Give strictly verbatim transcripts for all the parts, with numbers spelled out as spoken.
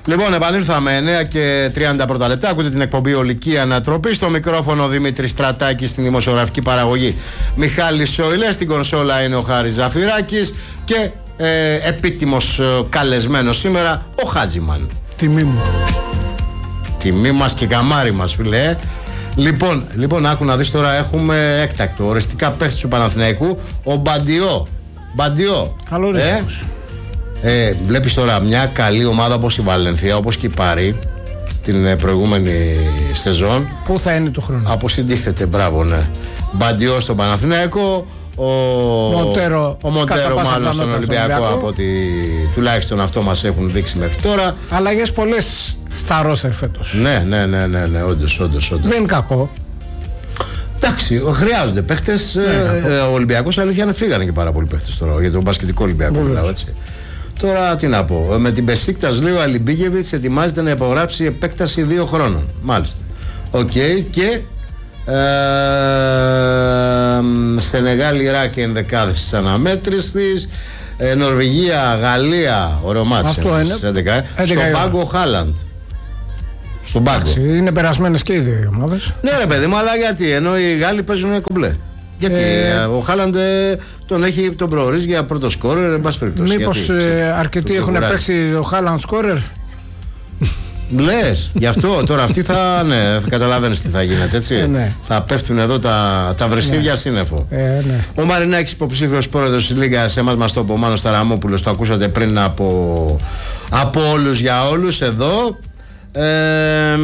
Λοιπόν, επανήλθαμε εννέα και τριάντα πρώτα λεπτά. Ακούτε την εκπομπή Ολική Ανατροπή. Στο μικρόφωνο Δημήτρης Στρατάκης, στην δημοσιογραφική παραγωγή Μιχάλης Σόιλες. Στην κονσόλα είναι ο Χάρης Ζαφυράκης. Και ε, επίτιμος ε, καλεσμένος σήμερα ο Χάτζημαν. Τιμή μου. Τιμή μας και καμάρι μας, φίλε. Λοιπόν, λοιπόν, άκου να δεις τώρα, έχουμε έκτακτο. Οριστικά παίχτης του Παναθηναϊκού, ο Μπαντιό. Μπαντιό. Καλό ρε. Ε, ε, βλέπεις τώρα μια καλή ομάδα όπως η Βαλενθία, όπως και η Πάρη την προηγούμενη σεζόν. Πού θα είναι το χρόνο? Αποσυντίθεται, μπράβο, ναι. Μπαντιό στον Παναθηναϊκό. Ο Μοντέρο, ο Μοντέρο μάλλον στον Ολυμπιακό, Ολυμπιακό, από ότι τουλάχιστον αυτό μας έχουν δείξει μέχρι τώρα. Αλλαγές πολλές στα ρόστερ φέτος. Ναι, ναι, ναι, ναι, ναι, όντως, όντως, όντως. Δεν είναι κακό. Εντάξει, χρειάζονται παίχτες. Ναι, ε, ο Ολυμπιακός αλήθεια είναι φύγανε και πάρα πολλοί παίχτες τώρα για τον μπασκετικό Ολυμπιακό, μιλάω έτσι. Τώρα τι να πω. Με την Μπεσίκτας λέει ο Αλιμπίγεβιτς ετοιμάζεται να υπογράψει επέκταση δύο χρόνων. Μάλιστα. Οκ, okay, και ε, Σενεγάλ, Ιράκ ενδεκάδες της αναμέτρησης. ε, Νορβηγία, Γαλλία, ωραίο μάτσο. Αυτό είναι. έντεκα, στον πάγκο ο Χάλαντ. Στον πάγκο. Είναι περασμένες και οι δύο οι ομάδες. Ναι, ρε παιδί μου, αλλά γιατί? Ενώ οι Γάλλοι παίζουν κομπλέ. Γιατί ε, ο Χάλαντ τον έχει, τον προορίζει για πρώτο σκόρερ, εν πάση περιπτώσει. Μήπως ε, αρκετοί έχουν παίξει ο Χάλαντ σκόρερ. Λες, γι' αυτό τώρα αυτοί θα, ναι, θα καταλαβαίνεις τι θα γίνεται, έτσι. Ε, ναι. Θα πέφτουν εδώ τα, τα βρυσίδια, ναι, σύννεφο. Ε, ναι. Ο Μαρινάκης, υποψήφιος πρόεδρος της Λίγκας, εμάς μας το είπε ο Μάνος Ταραμόπουλος, το ακούσατε πριν από, από όλους για όλους εδώ. Ε,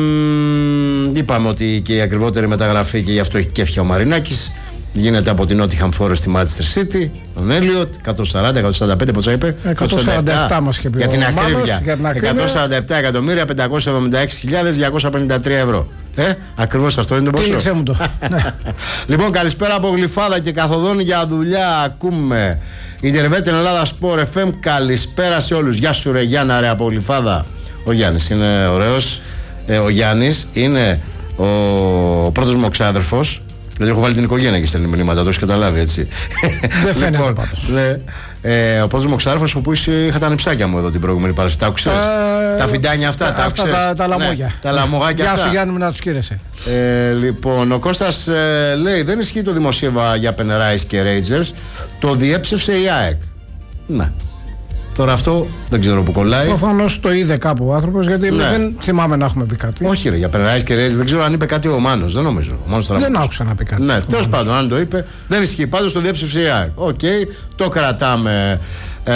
είπαμε ότι και η ακριβότερη μεταγραφή, και γι' αυτό έχει κέφια ο Μαρινάκης, γίνεται από την Nottingham Forest στη Manchester City, τον Έλιοτ, εκατόν σαράντα εκατόν σαράντα πέντε, πόσα είπε? εκατόν σαράντα επτά μας και πει για την ο ακρίβεια. Μάνος, εκατόν σαράντα επτά εκατομμύρια πεντακόσια εβδομήντα έξι χιλιάδες διακόσια πενήντα τρία ευρώ. Ε, ακριβώς αυτό είναι το ποσό. Τίληξε μου το. Λοιπόν, καλησπέρα από Γλυφάδα και Καθοδόν για δουλειά. Ακούμε Ιντερβέτεν Ελλάδα Sport εφ εμ. Καλησπέρα σε όλους. Γεια σου, ρε Γιάννα, ρε από Γλυφάδα. Ο Γιάννης είναι ωραίος. Ε, ο Γιάννης είναι ο, ο πρώτος μου ξάδερφος. Δηλαδή, έχω βάλει την οικογένεια και στέλνει μηνύματα, το έχεις καταλάβει, έτσι. Δεν φαίνεται λοιπόν, πάντως. Ναι, ε, ο πρώτος μου ξάδερφος, όπου είχα τα νυψάκια μου εδώ την προηγούμενη Παρασκευή. Τα άκουσες? Ε, τα φιντάνια αυτά, τα άκουσες? Τα, τα λαμόγια. Ναι, τα λαμογάκια αυτά. Γεια σου, Γιάννη, να τους κύρεσαι. Ε, λοιπόν, ο Κώστας ε, λέει: δεν ισχύει το δημοσίευμα για Πενεράις και Rangers. Το διέψευσε η ΑΕΚ. Ναι. Τώρα αυτό δεν ξέρω που κολλάει. Προφανώς το είδε κάπου ο άνθρωπος, γιατί ναι, δεν θυμάμαι να έχουμε πει κάτι. Όχι, ρε, για Πενεράις και Rangers δεν ξέρω αν είπε κάτι ο Μάνος. Δεν νομίζω. Ο Μάνος δεν άκουσα να πει κάτι. Ναι, τέλος πάντων, αν το είπε, δεν ισχύει. Πάντως το διέψευσε η ΑΕΚ. Οκ, okay, το κρατάμε, ε,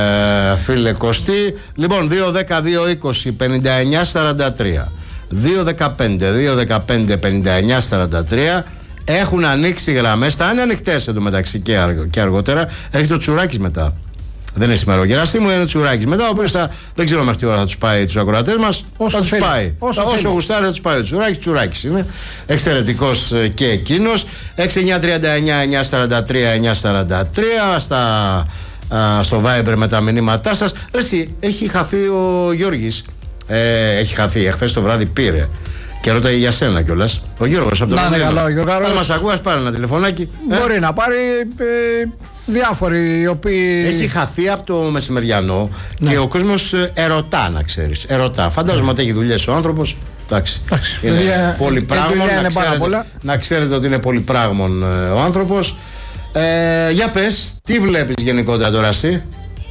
φίλε Κωστή. Λοιπόν, δύο δέκα δύο είκοσι πενήντα εννιά σαράντα τρία. δύο δεκαπέντε δύο δεκαπέντε πενήντα εννιά σαράντα τρία. Έχουν ανοίξει γραμμές. Θα είναι ανοιχτές εντωμεταξύ και, αργο, και αργότερα. Έρχεται ο Τσουράκης μετά. Δεν είναι σήμερα ο Γερασίμου, είναι ο Τσουράκης μετά. Ο οποίος θα, δεν ξέρω μέχρι τι ώρα θα τους πάει τους ακροατές μας. Όσο θα τους πάει. Όσο, όσο γουστάρει θα τους πάει ο Τσουράκης. Τσουράκης είναι εξαιρετικός και εκείνος. έξι εννιά τριάντα εννιά εννιά σαράντα τρία εννιά σαράντα τρία στα, α, στο Viber με τα μηνύματά σας. Εσύ, έχει χαθεί ο Γιώργης. Ε, έχει χαθεί. Εχθές το βράδυ πήρε. Και ρώταγε για σένα κιόλας. Ο Γιώργος από το Λονδίνο. Αν μας ακούει, ας πάρει ένα τηλεφωνάκι. Μπορεί ε? να πάρει. Ε, διάφοροι οι οποίοι. Έχει χαθεί από το μεσημεριανό, ναι, και ο κόσμος ερωτά, να ξέρεις. Ερωτά. Φαντάζομαι ότι, ναι, έχει δουλειές ο άνθρωπος. Εντάξει. Εντάξει. Είναι δουλειά, πολυπράγμον. Να, ξέρετε, να ξέρετε ότι είναι πολυπράγμον ο άνθρωπος. Ε, για πες, τι βλέπεις γενικότερα τώρα εσύ?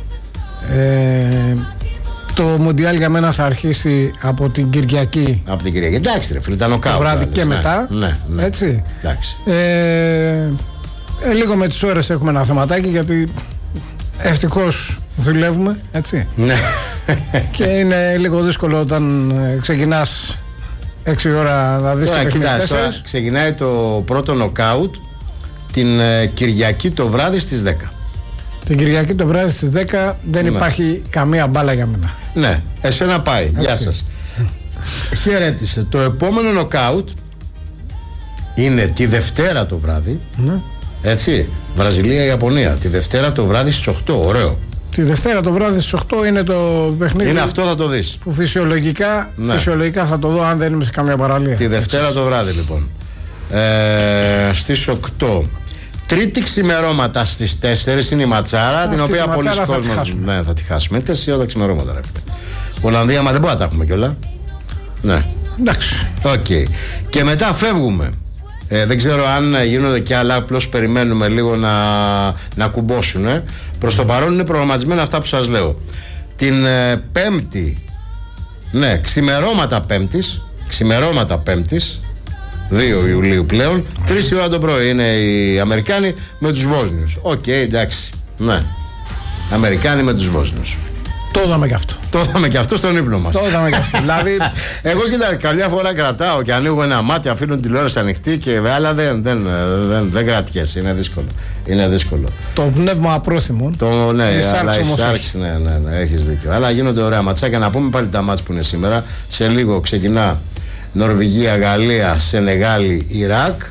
Ε, το Μουντιάλ για μένα θα αρχίσει από την Κυριακή. Από την Κυριακή. Εντάξει, ρε φίλε, ήταν ο το βράδυ και ναι, μετά. Ναι, ναι. Έτσι. Εντάξει. Ε, Ε, λίγο με τις ώρες έχουμε ένα θεματάκι, γιατί ευτυχώς δουλεύουμε, έτσι. Ναι. Και είναι λίγο δύσκολο όταν ξεκινάς έξι ώρα να δεις τώρα, το παιχνίδι. Τώρα ξεκινάει το πρώτο νοκάουτ την ε, Κυριακή το βράδυ στις δέκα. Την Κυριακή το βράδυ στις δέκα δεν, ναι, υπάρχει καμία μπάλα για μένα. Ναι, εσένα πάει. Έτσι. Γεια σας. Χαιρέτησε. Το επόμενο νοκάουτ είναι τη Δευτέρα το βράδυ. Ναι. Έτσι, Βραζιλία-Ιαπωνία. Τη Δευτέρα το βράδυ στις οκτώ. Ωραίο. Τη Δευτέρα το βράδυ στις οκτώ είναι το παιχνίδι. Είναι αυτό, θα το δεις. Που φυσιολογικά, ναι, φυσιολογικά θα το δω αν δεν είμαι σε καμία παραλία. Τη Δευτέρα έτσι, το βράδυ λοιπόν. Ε, στις οκτώ. Τρίτη ξημερώματα στις τέσσερις είναι η ματσάρα. Αυτή την οποία πολλοί κόσμοι. Ναι, θα τη χάσουμε. Είναι τέσσερις ώρα τα ξημερώματα, ρε. Ολλανδία, μα δεν μπορούμε να τα έχουμε κιόλα. Ναι. Εντάξει. Okay. Και μετά φεύγουμε. Ε, δεν ξέρω αν γίνονται κι άλλα, απλώς περιμένουμε λίγο να, να κουμπώσουν. Ε. Προς το παρόν είναι προγραμματισμένα αυτά που σας λέω. Την ε, Πέμπτη, ναι, ξημερώματα Πέμπτης, ξημερώματα Πέμπτης, δύο Ιουλίου πλέον, τρεις η ώρα το πρωί είναι οι Αμερικάνοι με τους Βόσνιους. Οκ, okay, εντάξει, ναι. Αμερικάνοι με τους Βόσνιους. Το είδαμε κι αυτό. Το είδαμε κι αυτό στον ύπνο μας. Το είδαμε κι αυτό. Δηλαδή, εγώ κοίτα, καμιά φορά κρατάω και ανοίγω ένα μάτι, αφήνω την τηλεόραση ανοιχτή και αλλά δεν, δεν, δεν, δεν κρατιέσαι. Είναι δύσκολο. Είναι δύσκολο. Το πνεύμα απρόθυμο. Το, ναι, η αλλά η σάρξη, σάρξη, ναι, ναι, ναι, έχεις δίκιο. Αλλά γίνονται ωραία ματσάκια. Να πούμε πάλι τα μάτς που είναι σήμερα. Σε λίγο ξεκινά Νορβηγία, Γαλλία, Σενεγάλη, Ιράκ.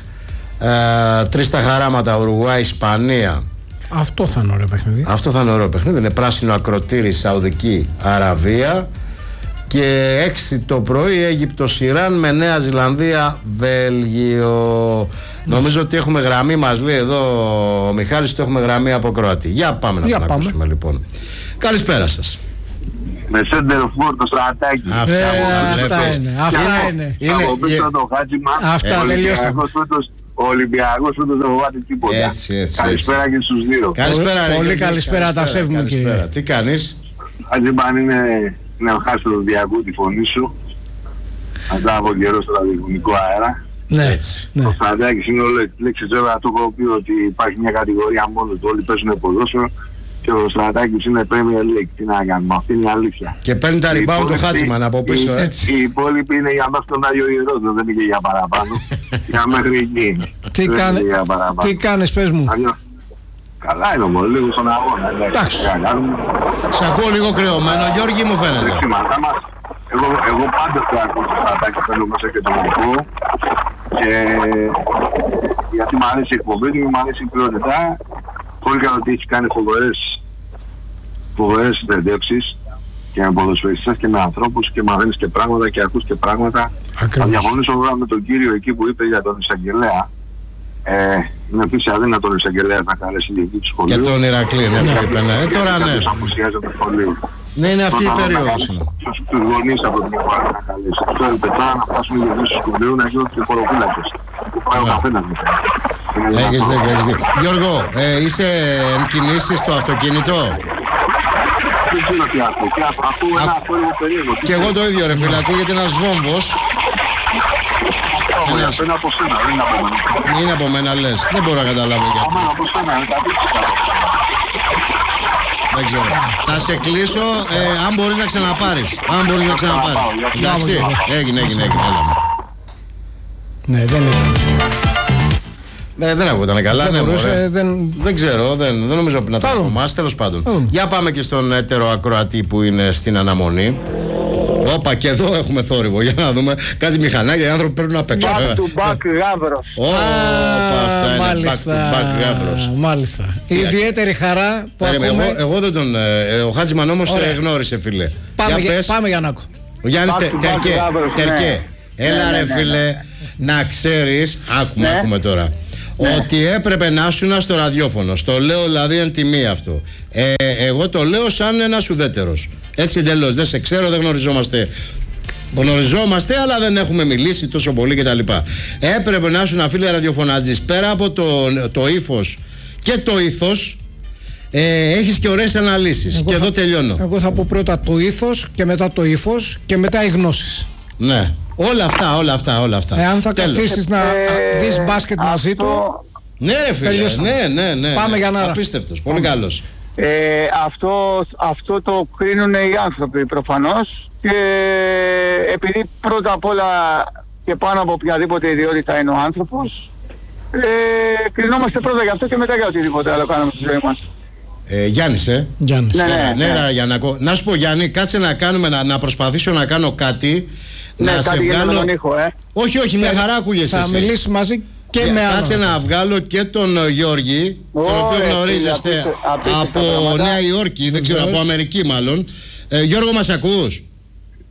Ε, τρεις τα χαράματα, Ουρουγουάη, Ισπανία. Αυτό θα είναι ωραίο παιχνίδι. Αυτό θα είναι ωραίο παιχνίδι. Είναι πράσινο ακροτήρι, Σαουδική Αραβία. Και έξι το πρωί Αίγυπτος, Ιράν με Νέα Ζηλανδία, Βέλγιο. Mm. Νομίζω ότι έχουμε γραμμή, μας λέει εδώ ο Μιχάλης, ότι έχουμε γραμμή από Κροατή. Για πάμε να Για τον πάμε. ακούσουμε λοιπόν. Καλησπέρα σας. Με σέντερο φόρτο στρατάκι. Αυτά, ε, όλα, αυτά βλέπεις. είναι. Αυτά είναι. είναι. Από πίσω το χάτσιμα. Αυτά τελειώσαμε. Ο Ολυμπιακός ούτως δεν φοβάται τίποτα. Έτσι, έτσι, Καλησπέρα έτσι. και στους δύο. Καλησπέρα, Πολύ Γιώργη. καλησπέρα, τα σέβουμε, καλησπέρα. κύριε. Τι κάνεις? Χάτσιμαν είναι να χάσει το Ολυμπιακό τη φωνή σου. Μετά από καιρό στο ραδιοφωνικό αέρα. Ναι, Έτσι. ναι. Ο Στρατάκης είναι όλο λέξεις βέβαια, το έχω πει ότι υπάρχει μια κατηγορία μόνο του, όλοι παίζουν ποδόσφαιρο και ο Στρατάκης είναι Premier League. Τι να κάνουμε, αυτή είναι η αλήθεια. Και παίρνει τα Οι rebound το υπόλοιποι- Χάτσιμαν από πίσω. οι- ε. έτσι. Οι υπόλοιποι είναι για μας τον Άγιο Ιερόδο, δεν είναι και για παραπάνω. Για μέχρι εκεί. Τι, Δεν κάνε, είναι για παραπάνω. τι κάνεις, πες μου. Αλλιώς, καλά είναι όμως, λίγο στον αγώνα. Εντάξει. Σε ακούω λίγο κρεωμένο, Γιώργη, μου φαίνεται. Εγώ, εγώ πάντα το ακούω το Στρατάκη, θέλω μέσα και το ακούω. Και γιατί μου αρέσει η εκπομπή και μου αρέσει η ποιότητα. Πολύ καλό ότι έχει κάνει φοβερές, φοβερές συνεντεύξεις και με ποδοσφαιριστές και με ανθρώπους και μαθαίνεις και πράγματα και ακούς και πράγματα. Ακριβώς. Θα διαφωνήσω βέβαια με τον κύριο εκεί που είπε για τον εισαγγελέα. Ε, είναι επίσης αδύνατο τον εισαγγελέα να καλέσει διοικητή του σχολείου. Και τον Ηρακλή, ναι, που είπε, ναι. Ε, τώρα ναι. Κάποιος απουσιάζει από το σχολείο. Ναι, είναι αυτή η Πρώτα να περίοδος. καλέσει τους- τους γονείς από την εφορά να καλέσει. Αυτό έλειπε τώρα να φτάσουν οι γονείς του σχολείου να γίνουν και χωροφύλακες. Που πάει ο καθένας μετά. Έχεις δίκιο, έχεις δίκιο. Γιώργο, ε, είσαι εν κινήσεις στο αυτοκίνητο? Δεν ξέρω τι ακούω. Τι ακούω, ακούω ένα απόλυτο περίεργο. Και εγώ το ίδιο ρε φίλε, ακούγεται ένας βόμβος. Όχι, αυτό είναι από σένα, δεν είναι από μένα. Είναι από μένα λες, δεν μπορώ να καταλάβω γιατί. Αμά, από σένα, είναι τα δίκτυα. Δεν ξέρω. Θα σε κλείσω ε, αν μπορείς να ξαναπάρεις. Αν μπορείς να ξαναπάρεις. Εντάξει, έγινε, έγινε, έγινε. Έλα μου. Ναι, δεν είναι. Ναι, δεν ακούγονταν καλά, Δεν ναι, μπορούσε, μωρέ. δεν- Δεν ξέρω, δεν, δεν νομίζω να το Πάμε. θυμάσαι, τέλος πάντων. Πάμε. Για πάμε και στον έτερο ακροατή που είναι στην αναμονή. Όπα, και εδώ έχουμε θόρυβο. Για να δούμε κάτι μηχανάκια. Οι άνθρωποι πρέπει να παίξουν. Back to back Γάβρος. Όπα, αυτά είναι back μάλιστα, to back γάβρος. μάλιστα. Η Τι- ιδιαίτερη χαρά που Περίμενε, ακούμε. εγώ, εγώ δεν τον. ε, Ο Χάτζημαν όμως Ωραία. ε, γνώρισε, φίλε. Πάμε, Για για, πες. πάμε Γιαννάκο. Ο Γιάννης Back Τε- to back Τερκέ. Γάβρος, ναι. Τερκέ. Έλα Ναι, ρε ναι, ναι, φίλε, να ξέρεις, άκουμε, Ναι. άκουμε τώρα, ότι έπρεπε να ήσουν στο ραδιόφωνο. Στο λέω δηλαδή εν τιμή αυτό. Ε, εγώ το λέω σαν ένας ουδέτερος. Έτσι εντελώς. Δεν σε ξέρω, δεν γνωριζόμαστε. Γνωριζόμαστε, αλλά δεν έχουμε μιλήσει τόσο πολύ κτλ. Έπρεπε να ήσουν φίλε ραδιοφωνάτζης. Πέρα από το, το ύφος και το ήθος, ε, έχεις και ωραίες αναλύσεις. Εγώ Και θα- εδώ τελειώνω. Εγώ θα πω πρώτα το ήθος και μετά το ύφος και μετά οι γνώσεις. Ναι. Όλα αυτά, όλα αυτά, όλα αυτά. Εάν θα Τέλος. καθίσεις να Ε, δεις μπάσκετ μαζί του, αυτό- Ναι, ρε φίλε. Τελειώσαμε. Ναι, ναι, ναι. Πάμε ναι. για να- Απίστευτος. Πολύ καλός. Ε, αυτό, αυτό το κρίνουν οι άνθρωποι προφανώς και επειδή πρώτα απ' όλα και πάνω από οποιαδήποτε ιδιότητα είναι ο άνθρωπος, ε, κρινόμαστε πρώτα για αυτό και μετά για οτιδήποτε άλλο κάνουμε στη ζωή μας. Ε, Γιάννης, ε. Γιάννης. Ναι, Ναι, ναι, ναι, ναι. ρε, Γιαννακό. Να σου πω, Γιάννη, κάτσε να κάνουμε, να, να προσπαθήσω να κάνω κάτι. Ναι, να σε κάτι γίνεται με βγάλω. τον ήχο, ε. Όχι, όχι, μια χαρά ακούγεσαι. Θα εσύ. μιλήσεις μαζί και Για- με Κάτσε άλλον. να βγάλω και τον ε, Γιώργη, τον Ωραία, οποίο φίλε, γνωρίζεστε απίστε- απίστευτα από πράγματα. Νέα Υόρκη, δεν ξέρω, Βεβαίως. από Αμερική μάλλον. Ε, Γιώργο, μας ακούς?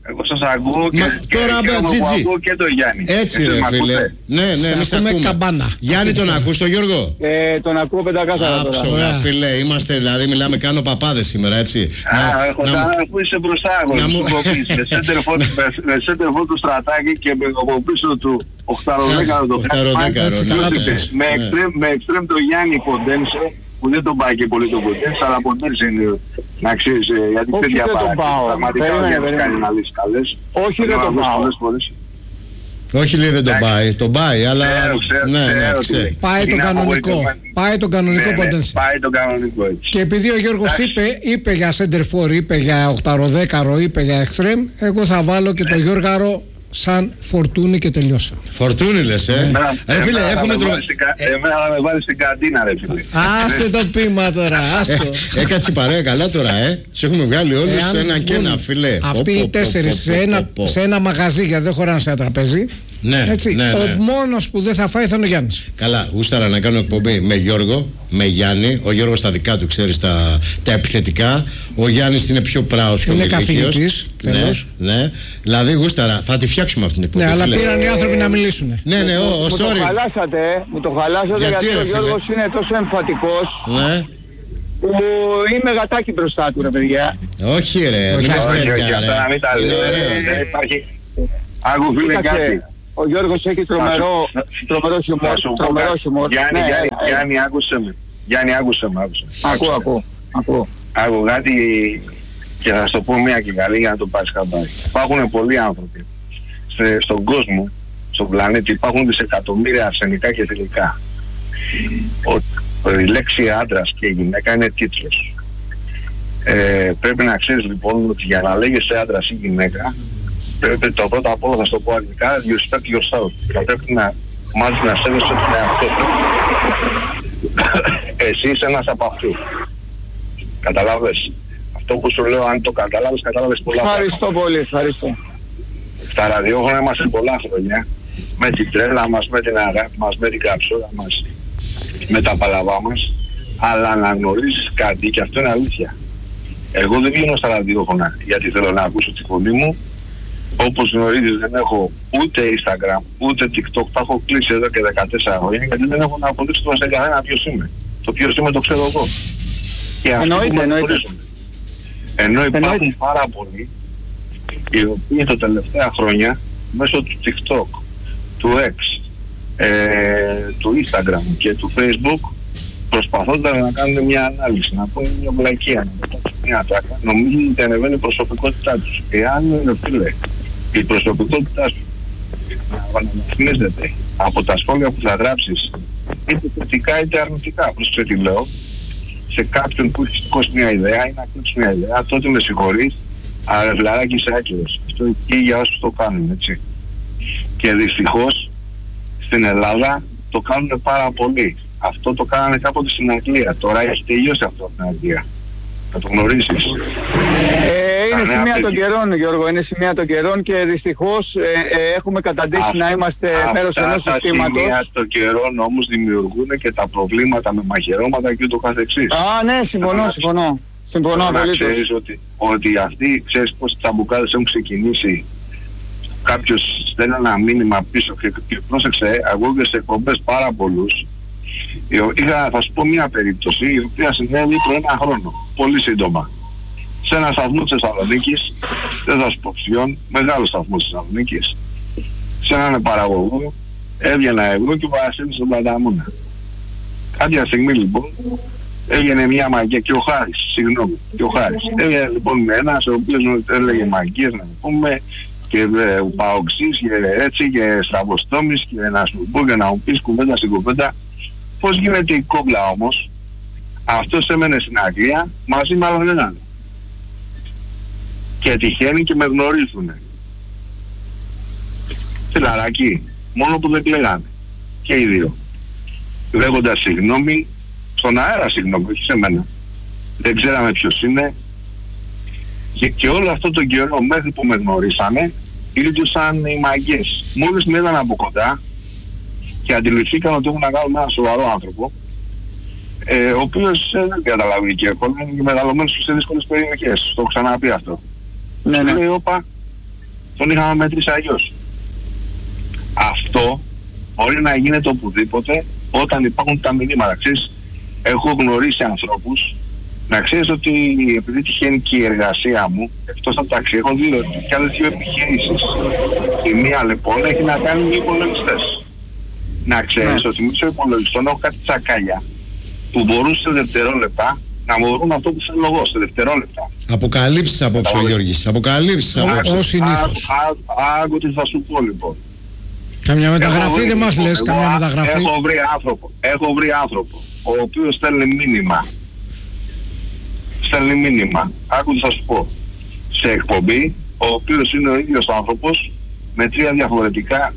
Εγώ σας ακούω και, και, τώρα και, Τζιτζι. ακούω και το Γιάννη. Έτσι ρε φίλε. Ναι, ναι, εμείς ακούμε. Καμπάνα. Γιάννη, τον ακούς τον Γιώργο? Ε, τον ακούω πεντακάθαρα τώρα. Άψογα φίλε, είμαστε δηλαδή, μιλάμε κάνω παπάδες σήμερα, έτσι. Α, έχω τα που είσαι μπροστά εγώ, να μου κοπείς. Με σέντερφορ του Στρατάκη και με από πίσω του οχταροδέκαρο το Οχταροδέκαρο, με εξτρέμ το Γιάννη Ποντένσε, που δεν τον πάει και πολύ τον Ποντένσε, αλλά Ποντένσε είναι, να ξέρεις, γιατί τέτοια παράξεις. Πραγματικά δεν κάνει να λύσει καλές. Όχι δεν τον πάω. Όχι λέει δεν τον πάει, τον πάει, αλλά ναι, ναι, ξέρει. Πάει το κανονικό, πάει το κανονικό Ποντένσε. Πάει το κανονικό έτσι. Και επειδή ο Γιώργος είπε, είπε για σέντερφορ, είπε για οχταροδέκαρο, είπε για εξτρέμ, εγώ θα βάλω και το Γιώργαρο σαν φορτούνι και τελειώσα. Φορτούνι λες, ε. Ρε φίλε, έχουμε τρο... Εμένα θα με βάλεις στην καντίνα ρε φίλε. Άσε το πείμα τώρα, άστο. Έκατσε παρέα καλά τώρα, ε. Τους έχουμε βγάλει όλους ένα και ένα, φίλε. Αυτοί οι τέσσερις σε ένα μαγαζί, γιατί δεν χωράνε σε ένα τραπέζι. Ναι, έτσι, ναι, ναι. Ο μόνος που δεν θα φάει θα είναι ο Γιάννης. Καλά, γούσταρα να κάνω εκπομπή με Γιώργο, με Γιάννη. Ο Γιώργος τα δικά του, ξέρεις, τα, τα επιθετικά. Ο Γιάννης είναι πιο πράος, πιο είναι καθηγητής. Ναι, ναι. Δηλαδή, γούσταρα, θα τη φτιάξουμε αυτήν την εκπομπή. Ναι, αλλά πήραν οι άνθρωποι να μιλήσουν. Ναι, ναι, ο, ο, μου, sorry. το χαλάσατε, μου το χαλάσατε γιατί, γιατί ο Γιώργος είναι τόσο εμφατικός. Ναι. Που είμαι γατάκι μπροστά του, ρε παιδιά. Όχι, ρε, μην είστε τέτοια, ρε. Άκου φίλε κάτι. Ο Γιώργος έχει τρομερό, τρομερό χιούμορ. Τρομερό χιούμορ. Γιάννη, Γιάννη, Γιάννη, άκουσε με. Γιάννη, άκουσε με, άκουσε. Ακούω, ακούω, ακούω. Άκου κάτι και θα σου το πω μία και καλή για να το πάρεις χαμπάρι. Υπάρχουν πολλοί άνθρωποι στον κόσμο, στον πλανήτη, υπάρχουν δισεκατομμύρια αρσενικά και θηλυκά. Η λέξη άντρας και γυναίκα είναι τίτλος. Ε, πρέπει να ξέρεις λοιπόν ότι για να λέγεσαι άντρας ή γυναίκα, πρέπει το πρώτο απ' όλα θα στο πω αγγλικά, you respect yourself. Θα πρέπει να μάθεις να σέβεσαι τον εαυτό σου. Εσύ είσαι ένας από αυτούς. Καταλάβες. Αυτό που σου λέω, αν το καταλάβεις, κατάλαβες πολλά. Ευχαριστώ πολύ, ευχαριστώ. Στα ραδιόφωνα είμαστε πολλά χρόνια. Με την τρέλα μας, με την αγάπη μας, με την καψούρα μας, με τα παλαβά μας. Αλλά να γνωρίζεις κάτι, και αυτό είναι αλήθεια. Εγώ δεν βγαίνω στα ραδιόφωνα γιατί θέλω να ακούσω τη φωνή μου. Όπως γνωρίζεις δεν έχω ούτε Instagram, ούτε TikTok, τα έχω κλείσει εδώ και δεκατέσσερα χρόνια γιατί δεν έχω να αποδείξω σε κανένα ποιος είμαι. Το ποιος είμαι το ξέρω εγώ. Και εννοείται, εννοείται. Ενώ υπάρχουν πάρα πολλοί οι οποίοι τα τελευταία χρόνια μέσω του TikTok, του X, ε, του Instagram και του Facebook προσπαθώντας να κάνουν μια ανάλυση, να πούνε μια βλακεία, να πετάξουν μια τάκα, νομίζουν ότι ανεβαίνει η προσωπικότητά τους. Εάν είναι φίλε, η προσωπικότητά σου να αναβαθμίζεται από τα σχόλια που θα γράψεις, είτε θετικά είτε αρνητικά, προς τι λέω, σε κάποιον που έχει σηκώσει μια ιδέα ή να κλείξει μια ιδέα, τότε με συγχωρείς, αλλά φιλαράκι είσαι άκυρος. Αυτό εκεί για όσους το κάνουν, έτσι. Και δυστυχώς στην Ελλάδα το κάνουν πάρα πολύ. Αυτό το κάνανε κάποτε στην Αγγλία. Τώρα έχει τελειώσει αυτό στην Αγγλία. Θα το γνωρίσεις. Ε, είναι σημεία των καιρών, Γιώργο. Είναι σημεία των καιρών και δυστυχώς ε, ε, έχουμε καταντήσει Α, να είμαστε μέρος ενός συστήματος. Αυτά τα σημεία των καιρών όμως δημιουργούν και τα προβλήματα με μαχαιρώματα και ούτω καθεξής. Α, ναι, συμφωνώ, να, συμφωνώ. Συμφωνώ απολύτως. Να ξέρεις ότι, ότι αυτοί, ξέρεις πόσοι τσαμπουκάδες έχουν ξεκινήσει. Κάποιος στέλνει ένα μήνυμα πίσω και, και πρόσεξε, εγώ και σε εκπομπές πάρα πολλούς. Είχα, θα σου πω μια περίπτωση η οποία συνέβη πριν ένα χρόνο, πολύ σύντομα. Σε ένα σταθμό της Θεσσαλονίκης, δεν θα σου πω ποιον, μεγάλο σταθμό της Θεσσαλονίκης, σε έναν παραγωγό, έβγαινα εγώ και παρασύρει στον Πλαταμόνα. Κάποια στιγμή λοιπόν, έβγαινε μια μαγεία και ο Χάρης, συγγνώμη, και ο Χάρης. Έβγαινε λοιπόν με ένας ο οποίος έλεγε μαγείες να πούμε, και ε, παοξής και έτσι και στραβοστόμης και να σου πω και να μου πεις κουβέντα στην κουβέντα. Πώς γίνεται η κόμπλα όμως, αυτός έμενε στην Αγγλία μαζί με άλλον έναν. Και τυχαίνει και με γνωρίζουνε. Φιλαράκι, μόνο που δεν κλαίγανε. Και οι δύο. Λέγοντας συγγνώμη, στον αέρα συγγνώμη, όχι σε μένα. Δεν ξέραμε ποιος είναι. Και, και όλο αυτό τον καιρό μέχρι που με γνωρίσανε, ήλτουσαν οι μαγκές. Μόλις με είδαν από κοντά, και αντιληφθήκαν ότι έχουν να κάνουν με έναν σοβαρό άνθρωπο, ε, ο οποίος ε, δεν καταλάβει και εύκολα, είναι και μεγαλωμένος σε δύσκολες περιοχές. Το έχω ξαναπεί αυτό. Ναι, ναι. Λέει, όπα, τον είχαμε μετρήσει αλλιώς. Αυτό μπορεί να γίνεται οπουδήποτε όταν υπάρχουν τα μηνύματα. Ξέρεις, έχω γνωρίσει ανθρώπους, να ξέρεις ότι επειδή τυχαίνει και η εργασία μου, εκτός από ταξί, έχω δει και άλλες δύο επιχειρήσεις. Η μία λοιπόν έχει να κάνει με υπολογιστές. Να ξέρεις ότι μέσω υπολογιστών έχω κάτι τσακάλια που μπορούν σε δευτερόλεπτα να μπορούν αυτό που θέλω εγώ, σε δευτερόλεπτα. Αποκαλύψεις απόψε ο Γιώργης. Αποκαλύψεις απόψε. Ως συνήθως. Άκου τι θα σου πω λοιπόν. Καμιά μεταγραφή δεν μας λες, καμιά μεταγραφή. Έχω βρει άνθρωπο, έχω βρει άνθρωπο, ο οποίος στέλνει μήνυμα. Στέλνει μήνυμα. Άκου τι θα σου πω. Σε εκπομπή, ο οποίος είναι ο ίδιος άνθρωπος με τρία διαφορετικά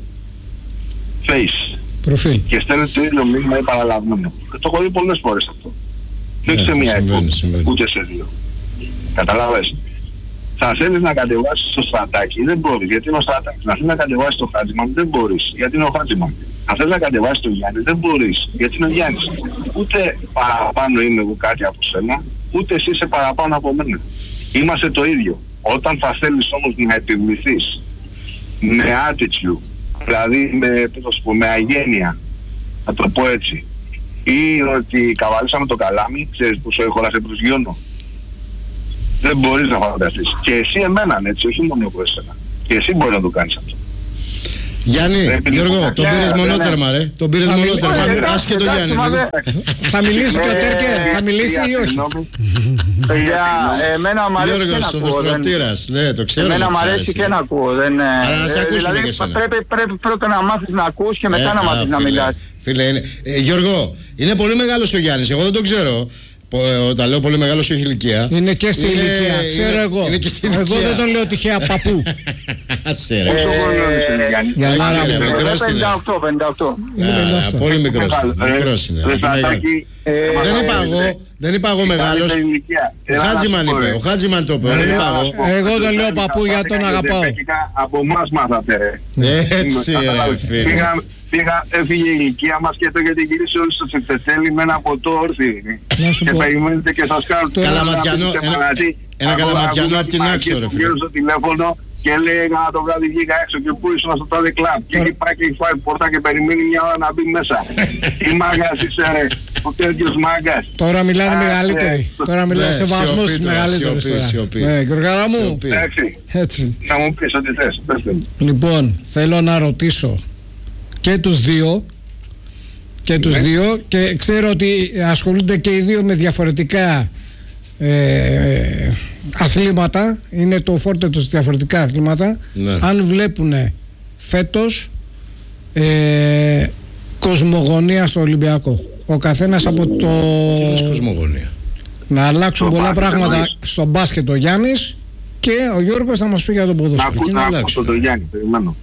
face. Προφίλ. Και στέλνει το ίδιο μήνυμα ή παραλαμβάνω. Και το έχω δει πολλές φορές αυτό. Δεν yeah, σε μία εκπομπή, ούτε σε δύο. Καταλάβες. Θα θέλεις να κατεβάσεις το Στρατάκι, δεν μπορείς, γιατί είναι ο Στρατάκης. Να θέλεις να κατεβάσεις το Χάτζημαν, δεν μπορείς, γιατί είναι ο Χάτζημαν. Να θέλεις να κατεβάσεις το Γιάννη, δεν μπορείς, γιατί είναι ο Γιάννης. Ούτε παραπάνω είμαι εγώ κάτι από σένα, ούτε εσύ είσαι παραπάνω από μένα. Είμαστε το ίδιο. Όταν θα θέλεις όμως να επιβληθείς με attitude, δηλαδή με, με αγένεια, να το πω έτσι, ή ότι καβαλήσαμε το καλάμι, ξέρεις πόσο έχω να σε προσγειώνω. Δεν μπορείς να φανταστείς. Και εσύ εμένα, έτσι, όχι μόνο εγώ εσένα. Και εσύ μπορείς να το κάνεις αυτό. Γιάννη, Γιώργο, τον πήρες μονότερμα ρε. Τον πήρες μονότερμα. Άσε και το Γιάννη. Θα μιλήσει και ο Τέρκε, θα μιλήσει ή όχι. Για εμένα μου αρέσει και να ακούω. Γιώργος, ο δοστρωτήρας, ναι, το ξέρω. Εμένα μου αρέσει και να ακούω. Άρα να σε ακούσουμε και εσένα. Πρέπει πρώτα να μάθεις να ακούς και μετά να μάθεις να μιλάς. Φίλε, Γιώργο, είναι πολύ μεγάλος ο Γιάννης, εγώ δεν τον ξέρω. Όταν λέω πολύ μεγάλος όχι ηλικία. Είναι και στην ηλικία, ξέρω εγώ. Εγώ δεν τον λέω τυχαία παππού. Ας ρε. Για να μικρός είναι. πενήντα οκτώ, πενήντα οκτώ. Πολύ μικρός. Μικρός είναι. Δεν είπα εγώ, δεν είπα εγώ μεγάλος. Ο Χάτζημαν είπε, ο Χάτζημαν το είπε, δεν είπα εγώ. Εγώ τον λέω παππού για τον αγαπάω. Από εμάς μάθατε ρε. Έτσι ρε φίλε. Πήγα, έφυγε η ηλικία μας και το γιατί γύρισε όλοι στο Τσεφτεσέλη με ένα ποτό όρθι. Και περιμένετε και σας κάνω το καλαματιανό, ένα καλαματιανό απ' την άξο ρε φίλε. Στο τηλέφωνο και λέει έκανα το βράδυ βγήκα έξω και πού ήσουν στο τάδε κλαμπ. Και έχει πάει και έχει φάει πόρτα και περιμένει μια ώρα να μπει μέσα. Τι μάγκας είσαι ρε, ο τέτοιος μάγκας. Τώρα μιλάνε μεγαλύτεροι. Τώρα μιλάνε σε βαθμός μεγαλύτερους. Ναι, Γιωργάρα μου. Έτσι. Να μου πεις ό,τι θες. Λοιπόν, θέλω να ρωτήσω και τους δύο και τους δύο και ξέρω ότι ασχολούνται και οι δύο με διαφορετικά ε, αθλήματα, είναι το φόρτε τους διαφορετικά αθλήματα. Ναι. Αν βλέπουν φέτος ε, κοσμογονία στο Ολυμπιακό, ο καθένας από το κοσμογονία. Να αλλάξουν το πολλά μπάσκετ, πράγματα εννοείς. Στο μπάσκετ ο Γιάννης και ο Γιώργος θα μας πει για τον ποδόσφαιρο. Να ακούσω τον Γιάννη, περιμένω.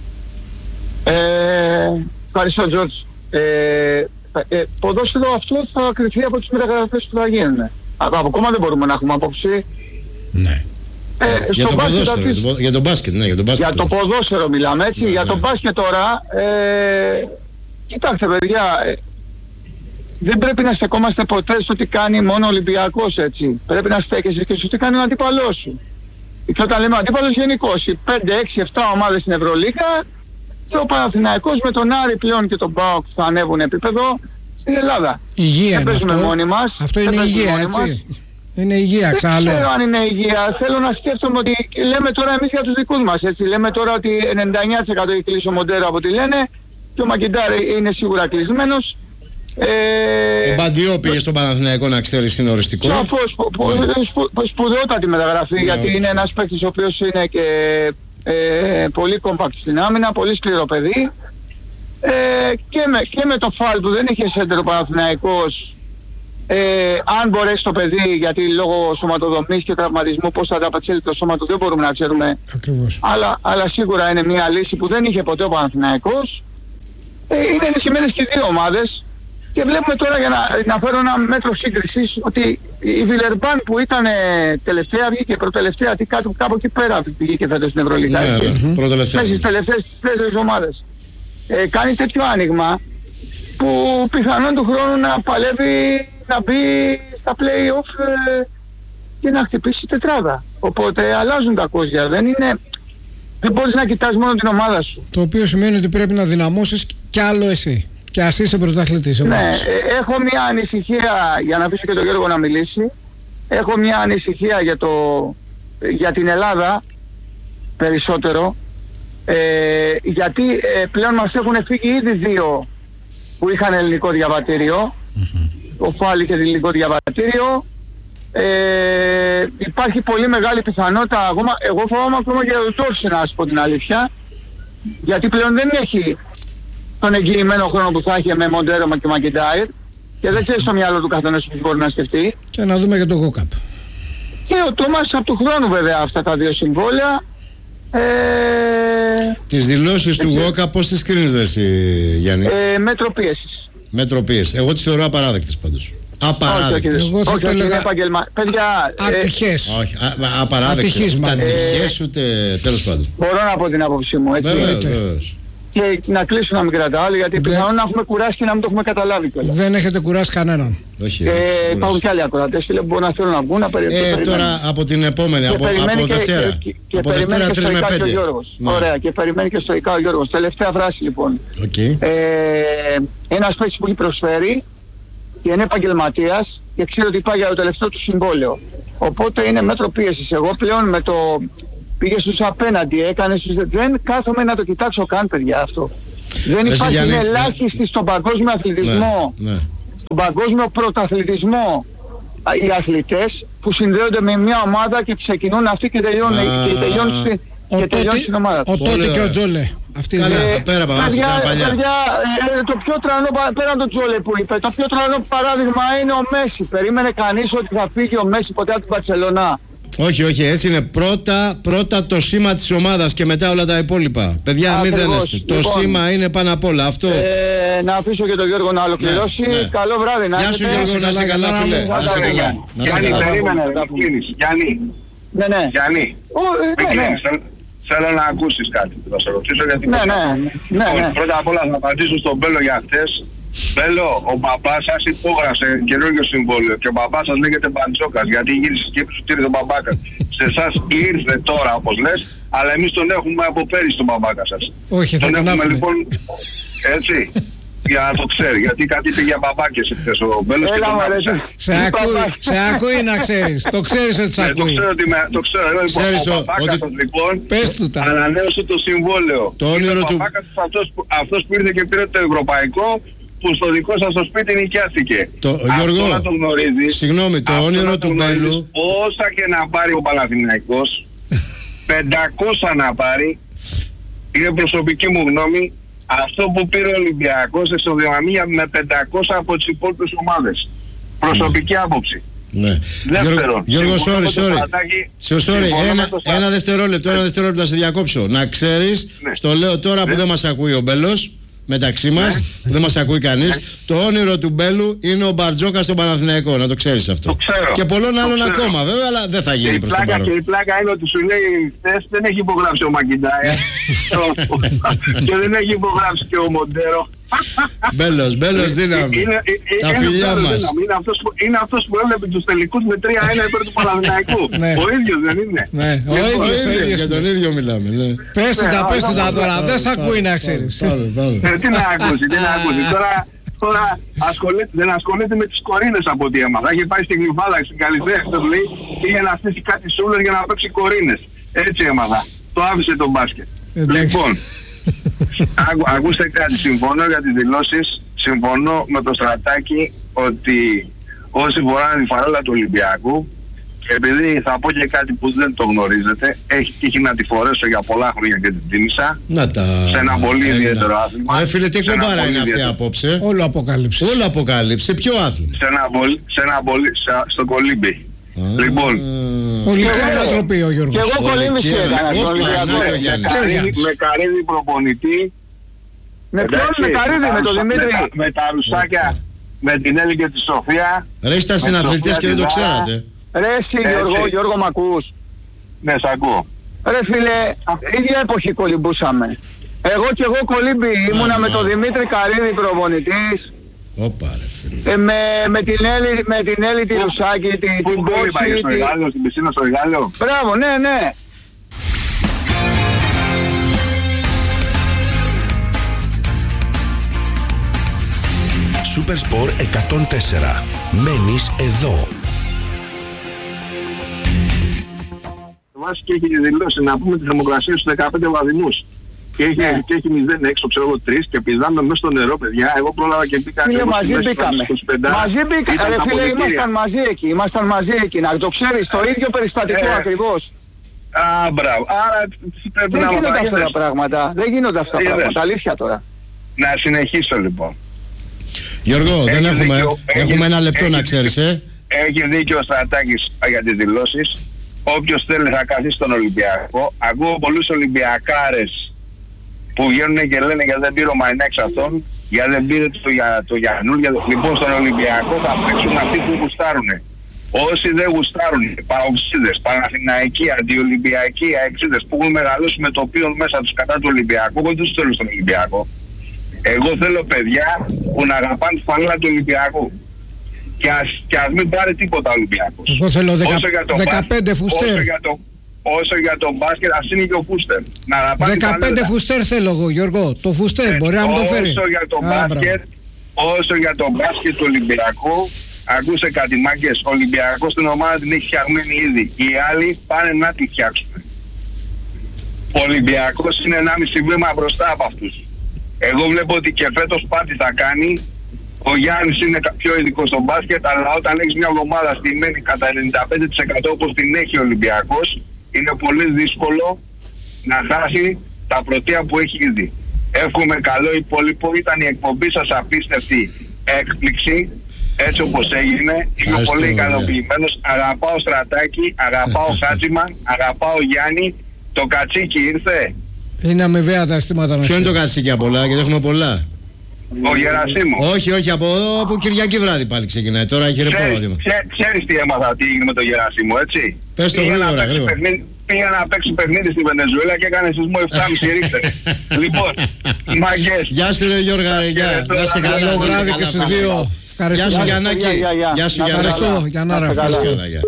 Ε, ευχαριστώ Τζορτζ. Ε, ε, ποδόσφαιρο αυτό θα κρυφθεί από τις μεταγραφές που θα γίνουν. Ακόμα δεν μπορούμε να έχουμε άποψη. Ναι. Ε, για, το μπάσκετ, ποδόσφαιρο, αρχής... για το μπάσκετ, ναι, για το μπάσκετ. Για το ποδόσφαιρο μιλάμε, έτσι. Ναι, για ναι. το μπάσκετ τώρα, ε, κοιτάξτε παιδιά, ε, δεν πρέπει να στεκόμαστε ποτέ στο τι κάνει μόνο ο Ολυμπιακός, έτσι. Πρέπει να στέκεσαι και στο τι κάνει ο αντίπαλός σου. Και όταν λέμε αντίπαλος γενικός, οι πέντε, έξι, επτά ομάδες στην Ευρωλίγα και ο Παναθηναϊκός με τον Άρη πλέον και τον ΠΑΟΚ θα ανέβουν επίπεδο στην Ελλάδα. Υγεία είναι αυτό. Μόνοι μας, αυτό είναι υγεία, έτσι. Μας. Είναι υγεία, ξαναλέω. Δεν ξέρω αν είναι υγεία. Θέλω να σκέφτομαι ότι λέμε τώρα εμείς για τους δικούς μας, έτσι. Λέμε τώρα ότι ενενήντα εννιά τοις εκατό έχει κλείσει ο Μοντέρο από ό,τι λένε και ο Μακιντάρ είναι σίγουρα κλεισμένος. Ε, ο Μπαντιό πήγε στον Παναθηναϊκό, να ξέρεις, είναι οριστικό. Σαφώς, σπουδαιότατη μεταγραφή, γιατί είναι ένας παίκτης ο οποίος είναι και ε, πολύ κομπακτ στην άμυνα, πολύ σκληρό παιδί. Ε, και, με, και με το φάλ που δεν είχε σέντερ ο Παναθηναϊκός, ε, αν μπορέσει το παιδί, γιατί λόγω σωματοδομής και τραυματισμού πώς θα ανταπεξέλθει το σώμα του δεν μπορούμε να ξέρουμε. Ακριβώς. Αλλά, αλλά σίγουρα είναι μια λύση που δεν είχε ποτέ ο Παναθηναϊκός. Ε, είναι ενισχυμένες και δύο ομάδες. Και βλέπουμε τώρα, για να, να φέρω ένα μέτρο σύγκρισης, ότι η Βιλερμπάν που ήταν τελευταία βγήκε προτελευταία, τι κάτω κάπου εκεί πέρα βγήκε φέτος στην Ευρωλίγα. Ναι, ναι, προτελευταία. Στις τελευταίες τέσσερις ομάδες. Ε, κάνει τέτοιο άνοιγμα που πιθανόν του χρόνου να παλεύει να μπει στα play-off ε, και να χτυπήσει τετράδα. Οπότε αλλάζουν τα κόζια. Δεν είναι, Δεν μπορείς να κοιτάς μόνο την ομάδα σου. Το οποίο σημαίνει ότι πρέπει να δυναμώσεις κι άλλο εσύ. Και ας είσαι πρωταθλητής. Ναι, ε, έχω μια ανησυχία, για να αφήσω και τον Γιώργο να μιλήσει, έχω μια ανησυχία για, το, για την Ελλάδα περισσότερο, ε, γιατί ε, πλέον μας έχουν φύγει ήδη δύο που είχαν ελληνικό διαβατήριο, mm-hmm. ο Φάλι και ελληνικό διαβατήριο. Ε, υπάρχει πολύ μεγάλη πιθανότητα, ακόμα, εγώ φοβάμαι ακόμα για τον Τόρση, να σας πω την αλήθεια, γιατί πλέον δεν έχει τον εγγυημένο χρόνο που θα έχει με Μοντέρο και Μακεντάιρ και δεν ξέρει στο μυαλό του καθένας που μπορεί να σκεφτεί. Και να δούμε και το Γόκαπ. Και ο Τόμας από του χρόνου βέβαια αυτά τα δύο συμβόλαια. Ε... Τις δηλώσεις του Γόκαπ πώς τις κρίνεις δε εσύ, Γιάννη? Ε, μέτρο πίεσης. Μέτρο πίεσης. Εγώ τις θεωρώ απαράδεκτες πάντως. Απαράδεκτες. Όχι, όχι, όχι, όχι, είναι επαγγελμα... Παιδιά, ατυχές. Ε... Όχι, απαράδεκτες. Ούτε ατυχές, ούτε τέλος πάντων. Μπορώ να πω την άποψή μου, έτσι. Βέβαιως, βέβαιως. Και να κλείσω να μην κρατάω άλλοι, γιατί πιθανόν να έχουμε κουράσει και να μην το έχουμε καταλάβει κιόλας. Δεν έχετε κουράσει κανέναν. Όχι, ε, υπάρχουν και άλλοι ακροατές που μπορεί να θέλουν να βγουν, να περιμένουν. Ε, τώρα από την επόμενη, από, από και, Δευτέρα. Και, και, από και Δευτέρα τρεις με πέντε. Ναι. Ωραία, και περιμένει και стоικά ο Γιώργος. Τελευταία φράση λοιπόν. Okay. Ε, ένας παίκτης που έχει προσφέρει και είναι επαγγελματίας και ξέρει ότι πάει για το τελευταίο του συμβόλαιο. Οπότε είναι μέτρο πίεσης. Εγώ πλέον με το... Πήγε στους απέναντι, έκανε στους... Δεν κάθομαι να το κοιτάξω καν, παιδιά, αυτό. Δεν Εσύ, υπάρχει Γιάννη, ελάχιστη ναι. στον παγκόσμιο αθλητισμό, ναι, ναι. στον παγκόσμιο πρωταθλητισμό οι αθλητές που συνδέονται με μια ομάδα και ξεκινούν αυτοί και τελειώνουν, Α, και τελειώνουν, στην, και τελειώνουν στην ομάδα. Ο Τότε και ο Τζόλε. Αυτή Καλά, είναι. πέρα από αυτά τα παλιά. Παιδιά, ε, το πιο τρανό, πέραν τον Τζόλε που είπε, το πιο τρανό παράδειγμα είναι ο Μέση. Περίμενε κανείς ότι θα φύγει ο Μέση ποτέ από την Μπαρσελόνα? Όχι, όχι, έτσι είναι. Πρώτα, πρώτα το σήμα της ομάδας και μετά όλα τα υπόλοιπα. Παιδιά, μην δένεστε. Λοιπόν, το σήμα είναι πάνω απ' όλα. Αυτό. Ε, να αφήσω και τον Γιώργο να ολοκληρώσει. Ναι, ναι. Καλό βράδυ. Να Γεια σου Γιώργο, να είσαι καλά, φίλε. Γιάννη, περίμενε. Γιάννη. Ναι, ναι. Γιάννη. Θέλω να ακούσεις κάτι που θα σε ρωτήσω γιατί... Ναι, ναι, ναι. Πρώτα απ' όλα θα απαντήσω στον Μπέλο για χτες. Μπέλο, ο μπαμπάς σας υπόγραψε καινούργιο συμβόλαιο και ο μπαμπάς σας λέγεται Μπαντζόκας γιατί γύρισε και του τήρησε τον μπαμπάκα. Σε εσάς ήρθε τώρα όπως λες, αλλά εμείς τον έχουμε από πέρυσι τον μπαμπάκα σας. Όχι, τον θα έχουμε λοιπόν, έτσι, για να το ξέρει, γιατί κάτι είπε για μπαμπάκες εχθές ο Μπέλος και τον άκουσε. Σε ακούει, σε ακούει να ξέρεις, το ξέρεις ότι σε ακούει. Το ξέρω ότι με, το ξέρω, λοιπόν, ο μπαμπάκας σας λοιπόν ανανέωσε το συμβόλαιο. Το όνειρο του... Αυτός που ήρθε και πήρε το ευρωπαϊκό, που στο δικό σας το σπίτι νοικιάστηκε. Το, Γιώργο, αυτό να το γνωρίζει. Συγγνώμη, το όνειρο του Μπέλου. Όσα και να πάρει ο Παναθηναϊκός, πεντακόσια να πάρει, είναι προσωπική μου γνώμη, αυτό που πήρε ο Ολυμπιακός εσωδιαμία με πεντακόσια από τις υπόλοιπες ομάδες. Προσωπική mm. άποψη. Ναι. Δεύτερον, Γιώργο, sorry, sorry. Σε sorry, ένα, ένα δευτερόλεπτο, ένα δευτερόλεπτο να σε διακόψω. Να ξέρεις, ναι. στο λέω τώρα ναι. που δεν μας ακούει ο Μπέλος, μεταξύ μας, που δεν μας ακούει κανείς, το όνειρο του Μπέλου είναι ο Μπαρτζόκας στον Παναθηναϊκό, να το ξέρεις αυτό. Το ξέρω. Και πολλών άλλων ακόμα, βέβαια, αλλά δεν θα γίνει προς το παρόν. Και η πλάκα είναι ότι σου λέει χθες δεν έχει υπογράψει ο Μακεντάιρ και δεν έχει υπογράψει και ο Μοντέρο. Μπέλος, Μπέλος δύναμη. Τα φιλιά μας. Είναι αυτός που έβλεπε τους τελικούς με τρία ένα υπέρ του Παναθηναϊκού. Ο ίδιος δεν είναι? Ναι, ο ίδιος. Για τον ίδιο μιλάμε. Πες του τα, πες του τα τώρα, δεν σ' ακούει να ξέρεις. Τι να ακούσει, τι να ακούσει. Τώρα δεν ασχολείται με τις κορίνες από ό,τι έμαθα. Είχε πάει στην Γλυφάδα, στην Καλυθέα, πήγε να στήσει κάτι σούλες για να παίξει κορίνες. Έτσι έμαθα. Το άφησε τον μπάσκετ. Λοιπόν, Άκου, ακούστε κάτι, συμφωνώ για τις δηλώσεις, συμφωνώ με το Στρατάκι ότι όσοι φοράνε τη φαρόλα του Ολυμπιακού, και επειδή θα πω και κάτι που δεν το γνωρίζετε, έχει τύχει να τη φορέσω για πολλά χρόνια και την τίμησα να τα... σε ένα πολύ ε, ιδιαίτερο να... άθλημα. Ρε φίλε, τι κομπάρα είναι αυτή απόψε? Όλο αποκάλυψε. Όλο αποκάλυψε, ποιο άθλημα? Σε ένα πολύ, σε ένα πολύ, σε, στο Κολύμπι. Ah, λοιπόν, ολική ανατροπή ο Γιώργος. Και εγώ Κολύμπι σε έκανα. Με Καρύδη προπονητή. Με ποιον, με Καρύδη, με τον Δημήτρη? Με τα ρουσάκια, με την Έλλη και τη Σοφία. Ρε είστε συναθλητές και δεν το ξέρατε. Ρε εσύ Γιώργο, Γιώργο μ' ακούς? Ναι, σ' ακούω. Ρε φίλε, ίδια εποχή κολυμπούσαμε. Εγώ και εγώ Κολύμπι ήμουνα με τον Δημήτρη Καρύδη προπονητής. Όπα ρε φίλε. Ε, με, με την Έλλη, με την Έλλη τη Ρουσάκη, την Πού πήγε στο Ιγάλιο, στην πισίνα στο Ιγάλιο? Μπράβο, ναι, ναι. Supersport εκατόν τέσσερα. Μένεις εδώ. Βάσει και έχει δηλώσει να πούμε τη θερμοκρασία στους δεκαπέντε βαθμούς. Και έχει, yeah. και έχει μηδέν έξω, ξέρω εγώ, τρεις και πηδάμε μέσα στο νερό, παιδιά. Εγώ πρόλαβα και μπήκα. Φίλε, μαζί μπήκαμε. Μαζί μπήκαμε. Φίλε, ήμασταν μαζί εκεί. Ήμασταν μαζί εκεί. Να το ξέρεις, το ίδιο περιστατικό ε. ακριβώς. Α, μπράβο. Άρα πρέπει δεν να γίνονται αυτά τα πράγματα. Δεν γίνονται αυτά τα πράγματα. Αλήθεια τώρα. Να συνεχίσω λοιπόν. Γιώργο, έχει δεν έχουμε, δίκιο, έχουμε έχει, ένα λεπτό έχει, να ξέρεις, ε. Έχει δίκιο ο Στρατάκης για τις δηλώσεις. Όποιος θέλει θα καθίσει στον Ολυμπιακό. Ακούω πολλούς Ολυμπιακάρες που βγαίνουν και λένε γιατί δεν πήρε ο Μαρινάκης αυτόν, γιατί δεν πήρε το, για, το Γιαννούλ. Για, λοιπόν, στον Ολυμπιακό θα παίξουν αυτοί που γουστάρουν. Όσοι δεν γουστάρουν, παοξίδες, Παναθηναϊκοί, αντιολυμπιακοί, αεξίδες που έχουν μεγαλώσει με το οποίο μέσα τους κατά του Ολυμπιακού, εγώ δεν τους θέλω στον Ολυμπιακό. Εγώ θέλω παιδιά που να αγαπάνε τη φανέλα του Ολυμπιακού. Και ας, και ας μην πάρει τίποτα ο Ολυμπιακός. Εγώ θέλω δεκαπέντε φουστέρ. Όσο για το, όσο για το μπάσκετ, ας είναι και ο φούστερ. δεκαπέντε φουστέρ θέλω εγώ, Γιώργο. Το φουστέρ, μπορεί να μου το φέρει. Όσο για το Α, μπάσκετ, όσο για το μπάσκετ του Ολυμπιακού, ακούσε κάτι μάγκες. Ο Ολυμπιακός στην ομάδα την έχει φτιαγμένη ήδη. Οι άλλοι πάνε να τη φτιάξουν. Ο Ολυμπιακός είναι ενάμιση βήμα μπροστά από αυτούς. Εγώ βλέπω ότι και φέτος πάτη θα κάνει. Ο Γιάννης είναι πιο ειδικός στο μπάσκετ, αλλά όταν έχεις μια εβδομάδα στημένη κατά ενενήντα πέντε τοις εκατό όπως την έχει ο Ολυμπιακός, είναι πολύ δύσκολο να χάσει τα πρωτεία που έχει ήδη. Εύχομαι καλό υπόλοιπο. Ήταν η εκπομπή σας απίστευτη έκπληξη, έτσι όπως έγινε. Είμαι πολύ ικανοποιημένος. Αγαπάω Στρατάκη, αγαπάω Χάτζημαν, αγαπάω Γιάννη. Το κατσίκι ήρθε. Είναι αμοιβαία τα αισθήματα μας. Ποιο είναι το κατσίκι από πολλά, γιατί έχουμε πολλά. Ο Γερασίμο. Όχι, όχι, από, από Κυριακή βράδυ πάλι ξεκινάει. Τώρα έχει ρεπό. Ξέρεις τι έμαθα, τι έγινε με τον Γερασίμο, έτσι. Πες το γρήγορα, γρήγορα. Πήγα να παίξει παιχνίδι στη Βενεζουέλα και έκανε σεισμό επτά κόμμα πέντε ρίχτερ. Λοιπόν, μαγκές. Γεια σου ρε Γιώργα, γεια. Γεια σου, καλό βράδυ και στους δύο. Γεια σου Γιαννάκη. Γεια σου Γιαννάκη.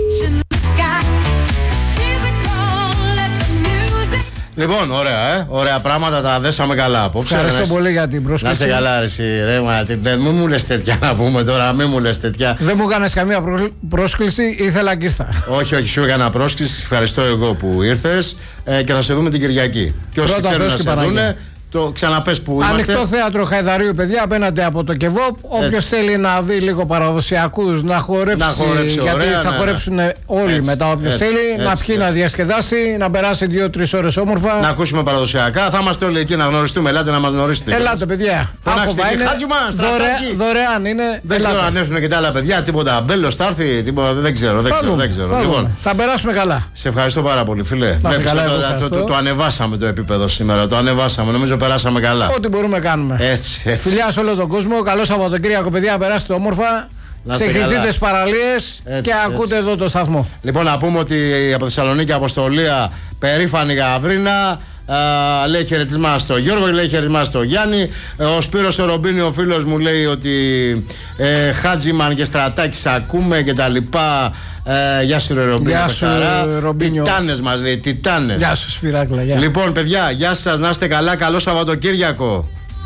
Λοιπόν, ωραία, ε. Ωραία πράγματα, τα δέσαμε καλά απόψε. Ευχαριστώ πολύ για την πρόσκληση. Να σε καλά, ρε, εσύ, ρε, μα, δεν μου, μου λες τέτοια να πούμε τώρα, μην μου λες τέτοια. Δεν μου έκανες καμία πρόσκληση, ήθελα και ήρθα. Όχι, όχι, σου έκανα πρόσκληση. Ευχαριστώ εγώ που ήρθες ε, και θα σε δούμε την Κυριακή. Και όσοι θέλουν να σε δούνε, το ξαναπες που είμαστε. Ανοιχτό θέατρο Χαϊδαρίου, παιδιά, απέναντι από το Κεβόπ. Όποιος θέλει να δει λίγο παραδοσιακούς, να χορέψει. Να χορέψει γιατί ωραία, θα ναι, χορέψουν ναι. όλοι έτσι, μετά. Όποιος θέλει έτσι, να πιει, έτσι. να διασκεδάσει, να περάσει δύο-τρεις ώρες όμορφα. Να ακούσουμε παραδοσιακά. Θα είμαστε όλοι εκεί να γνωριστούμε. Ελάτε να μας γνωρίσετε. Ελάτε, παιδιά. Άφοβα είναι. Δωρε, δωρεάν είναι. Δεν ξέρω αν έρθουν και τα άλλα παιδιά. Τίποτα. Μπέλος θα έρθει. Τίποτα. Δεν ξέρω. Δεν ξέρω. Θα περάσουμε καλά. Σε ευχαριστώ πάρα πολύ, φιλέ. Το ανεβάσαμε το επίπεδο σήμερα. Το ανεβάσαμε. Νομίζω περάσαμε καλά. Ό,τι μπορούμε να κάνουμε. Έτσι, έτσι. Φιλιά σε όλο τον κόσμο. Καλό Σαββατοκύριακο, παιδιά. Περάστε όμορφα. Ξεχυθείτε τις παραλίες και έτσι. Ακούτε εδώ το σταθμό. Λοιπόν, να πούμε ότι από Θεσσαλονίκη Αποστολία, περήφανη Γαβρίνα. Uh, λέει χαιρετισμά στο Γιώργο, λέει χαιρετισμά στο Γιάννη. Uh, ο Σπύρος ο Ρομπίνη, ο φίλος μου, λέει ότι uh, Χάτζημαν και Στρατάκης ακούμε και τα λοιπά. Uh, γεια σου ρε Ρομπίνη. Γεια σου Ρομπίνιο. Τιτάνες μας λέει, τιτάνες. Γεια σου Σπυράκλα, γεια. Λοιπόν παιδιά, γεια σας, να είστε καλά, καλό Σαββατοκύριακο.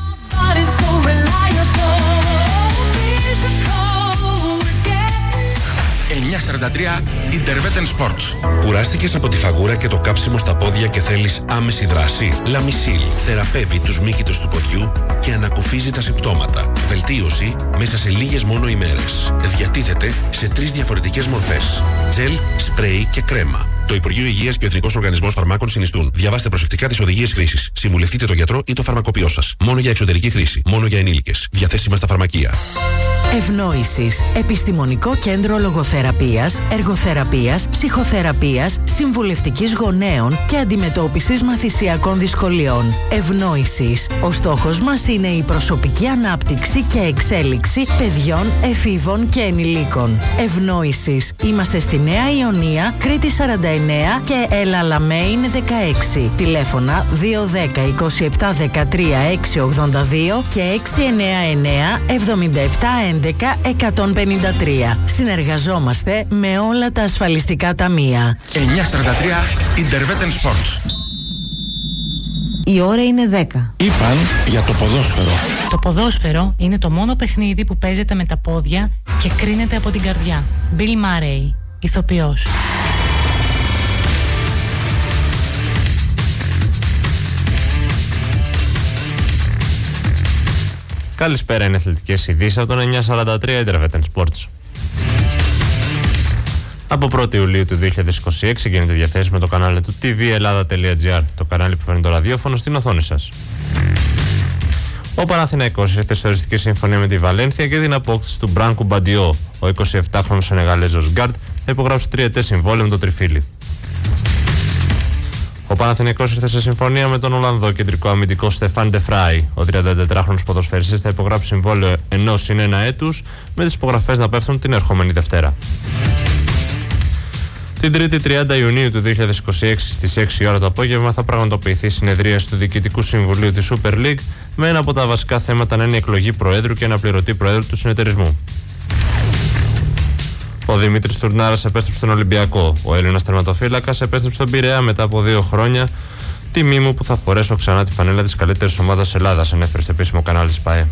εννιά σαράντα τρία Interveten Sports. Κουράστηκες από τη φαγούρα και το κάψιμο στα πόδια και θέλεις άμεση δράση? Λαμισίλ θεραπεύει τους μύκητους του ποδιού και ανακουφίζει τα συμπτώματα. Βελτίωση μέσα σε λίγες μόνο ημέρες. Διατίθεται σε τρεις διαφορετικές μορφές: τζελ, σπρέι και κρέμα. Το Υπουργείο Υγείας και ο Εθνικός Οργανισμός Φαρμάκων συνιστούν. Διαβάστε προσεκτικά τις οδηγίες χρήσης. Συμβουλευτείτε τον γιατρό ή το φαρμακοποιό σας. Μόνο για εξωτερική χρήση. Μόνο για ενήλικες. Διαθέσιμα στα φαρμακεία. Ευνόησης. Επιστημονικό κέντρο λογοθεραπείας, εργοθεραπείας, ψυχοθεραπείας, συμβουλευτικής γονέων και αντιμετώπισης μαθησιακών δυσκολιών. Ευνόησης. Ο στόχος μας είναι η προσωπική ανάπτυξη και εξέλιξη παιδιών, εφήβων και ενηλίκων. Ευνόησης. Είμαστε στη Νέα Ιωνία, Κρήτη σαράντα εννέα και Ελαλαμέιν δεκαέξι. Τηλέφωνα δύο ένα μηδέν είκοσι επτά δεκατρία έξι ογδόντα δύο και έξι εννιά εννιά εβδομήντα επτά έντεκα εκατόν πενήντα τρία. Συνεργαζόμαστε με όλα τα ασφαλιστικά ταμεία. εννιά σαράντα τρία Interveten Sports. Η ώρα είναι δέκα. Είπαν για το ποδόσφαιρο. Το ποδόσφαιρο είναι το μόνο παιχνίδι που παίζεται με τα πόδια και κρίνεται από την καρδιά. Bill Murray, ηθοποιός. Καλησπέρα, είναι αθλητικές ειδήσεις από τον εννιακόσια σαράντα τρία Intervetten Sports. Από πρώτη Ιουλίου του δύο χιλιάδες είκοσι έξι γίνεται διαθέσιμο το κανάλι του τι βι Ελλάδα τελεία τζι άρ, το κανάλι που φέρνει το ραδιόφωνο στην οθόνη σας. Ο Παναθηναϊκός ήρθε σε οριστική συμφωνία με τη Βαλένθια και την απόκτηση του Μπράνκου Μπαντιό. Ο εικοσιεπτάχρονος Σενεγαλέζος γκάρντ θα υπογράψει τριετές συμβόλαιο με το τριφύλι. Ο Παναθηναϊκός ήρθε σε συμφωνία με τον Ολλανδό κεντρικό αμυντικό Στεφάν Ντε Φράι. Ο τριαντατετράχρονος ποδοσφαιριστής θα υπογράψει συμβόλαιο ενός συν ένα έτους, με τις υπογραφές να πέφτουν την ερχόμενη Δευτέρα. Την Τρίτη τριάντα Ιουνίου του δύο χιλιάδες είκοσι έξι στις έξι η ώρα το απόγευμα θα πραγματοποιηθεί συνεδρίαση του Διοικητικού Συμβουλίου της Super League, με ένα από τα βασικά θέματα να είναι η εκλογή Προέδρου και αναπληρωτή Προέδρου του συνεταιρισμού. Ο Δημήτρης Τουρνάρας επέστρεψε στον Ολυμπιακό. Ο Έλληνας τερματοφύλακας επέστρεψε στον Πειραιά μετά από δύο χρόνια. Τιμή μου που θα φορέσω ξανά τη φανέλα της καλύτερης ομάδας Ελλάδας, ανέφερε στο επίσημο κανάλι της ΠΑΕ.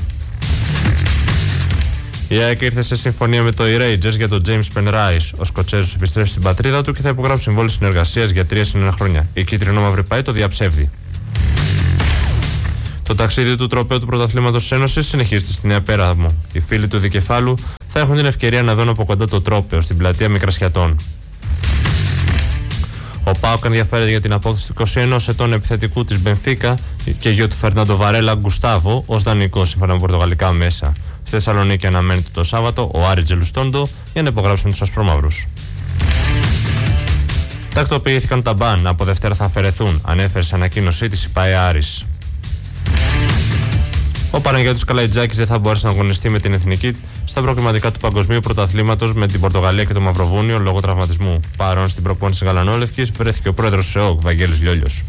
Η ΑΕΚ ήρθε σε συμφωνία με το Rangers για τον James Penrice. Ο Σκοτσέζος επιστρέφει στην πατρίδα του και θα υπογράψει συμβόλαιο συνεργασίας για τρία συν ένα χρόνια. Η κίτρινο-μαύρη ΠΑΕ το διαψεύδει. Το ταξίδι του τροπαίου του Πρωταθλήματος της Ένωσης συνεχίζεται στη Νέα Πέραμο. Οι φίλοι του Δικεφάλου θα έχουν την ευκαιρία να δουν από κοντά το τρόπαιο στην πλατεία Μικρασιατών. Ο ΠΑΟΚ ενδιαφέρεται για την απόκτηση του είκοσι ενός ετών επιθετικού της Μπενφίκα και γιο του Φερνάντο Βαρέλα Γκουστάβο ως δανεικό σύμφωνα με πορτογαλικά μέσα. Στη Θεσσαλονίκη αναμένεται το Σάββατο ο Άρη Τζελουστόντο για να υπογράψει με τους ασπρόμαυρους. Τακτοποιήθηκαν τα μπαν, από Δευτέρα θα αφαιρεθούν, ανέφερε σε ανακοίνωσή της η ΠΑΕ Άρης. Ο Παναγιώτης Καλαϊτζάκης δεν θα μπορέσει να αγωνιστεί με την εθνική στα προκριματικά του Παγκοσμίου Πρωταθλήματος με την Πορτογαλία και το Μαυροβούνιο λόγω τραυματισμού. Παρόν στην προπόνηση Γαλανόλευκης βρέθηκε ο πρόεδρος της ΕΟΚ, Βαγγέλης Λιόλιος.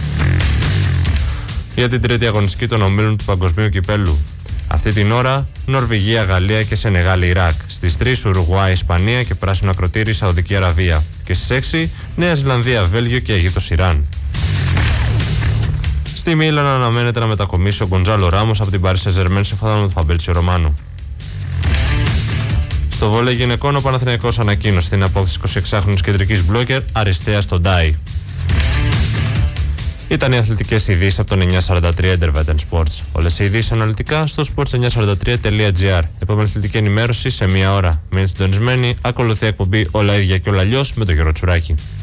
Για την τρίτη αγωνιστική των ομίλων του Παγκοσμίου Κυπέλλου. Αυτή την ώρα Νορβηγία, Γαλλία και Σενεγάλη, Ιράκ. Στις τρεις Ουρουγουάη, Ισπανία και πράσινο ακροτήρι Σαουδική Αραβία. Και στις έξι Νέα Ζηλανδία, Βέλγιο και Αιγύπτος, Ιράν. Στη Μίλαν αναμένεται να μετακομίσει ο Γκοντζάλο Ράμος από την Παρί Σεν Ζερμέν σύμφωνα με τον Φαμπρίτσιο Ρωμάνο. Στο βόλεϊ γυναικών, ο Παναθηναϊκός ανακοίνωσε την απόκτηση εικοσιεξάχρονης κεντρικής μπλόκερ Αριστείας στον Ντάι. Ήταν οι αθλητικές ειδήσεις από τον εννιακόσια σαράντα τρία Intervetten Sports. Όλες οι ειδήσεις αναλυτικά στο σπορτς εννιακόσια σαράντα τρία τελεία τζι άρ. Επόμενη αθλητική ενημέρωση σε μία ώρα. Μείνετε συντονισμένοι, ακολουθεί εκπομπή Όλα ίδια και όλα αλλιώς με τον Γιώργο Τσουράκη.